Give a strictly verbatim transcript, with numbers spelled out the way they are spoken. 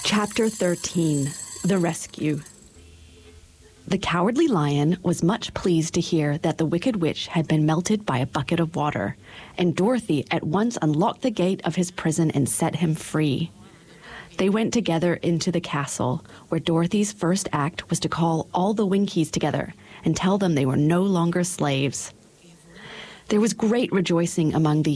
Chapter thirteen, The Rescue. The Cowardly Lion was much pleased to hear that the Wicked Witch had been melted by a bucket of water, and Dorothy at once unlocked the gate of his prison and set him free. They went together into the castle, where Dorothy's first act was to call all the Winkies together and tell them they were no longer slaves. There was great rejoicing among the